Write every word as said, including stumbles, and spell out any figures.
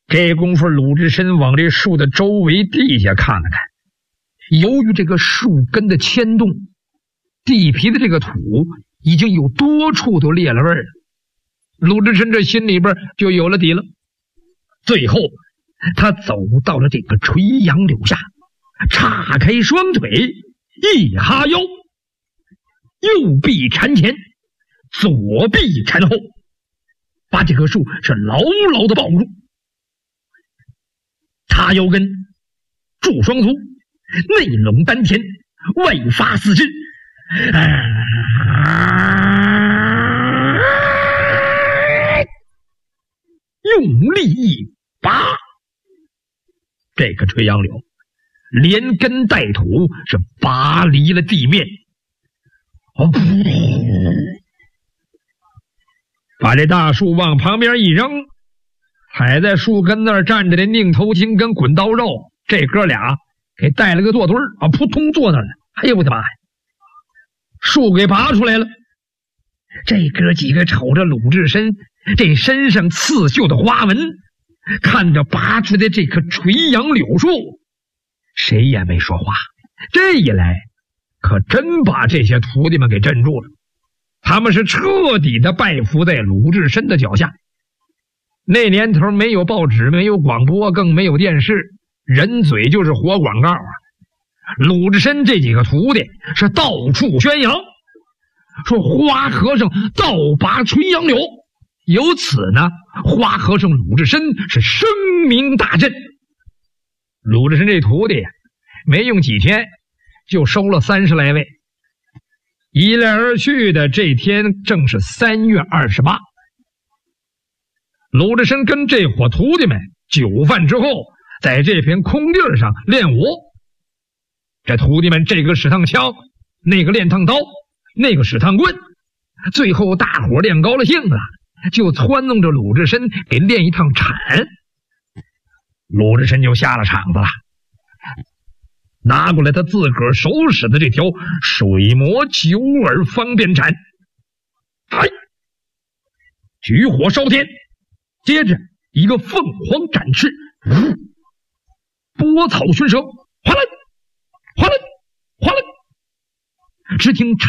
这功夫，鲁智深往这树的周围地下看了看，由于这个树根的牵动，地皮的这个土已经有多处都裂了味儿了。鲁智深这心里边就有了底了。最后，他走到了这个垂杨柳下，叉开双腿，一哈腰，右臂缠前，左臂缠后，把这棵树是牢牢的抱住。插腰根，住双足，内拢丹田，外发四肢，用力一拔，这个垂杨柳连根带土是拔离了地面，把这大树往旁边一扔。踩在树根那儿站着的宁头青跟滚刀肉，这哥俩给带了个坐墩儿啊，扑通坐那儿了。哎呦我的妈呀！树给拔出来了。这哥几个瞅着鲁智深这身上刺绣的花纹，看着拔出的这棵垂杨柳树，谁也没说话。这一来，可真把这些徒弟们给镇住了。他们是彻底的拜服在鲁智深的脚下。那年头没有报纸，没有广播，更没有电视，人嘴就是活广告啊！鲁智深这几个徒弟是到处宣扬，说花和尚倒拔垂杨柳，由此呢，花和尚鲁智深是声名大振。鲁智深这徒弟没用几天就收了三十来位。一来而去的这天正是三月二十八。鲁智深跟这伙徒弟们酒饭之后，在这片空地上练武。这徒弟们这个使趟枪，那个练趟刀，那个使趟棍，最后大伙练高了兴了，就撺弄着鲁智深给练一趟铲。鲁智深就下了场子了，拿过来他自个儿手使的这条水磨九耳方便铲，哎，举火烧天。接着一个凤凰展翅，拨草寻蛇，哗啦哗啦哗啦，只听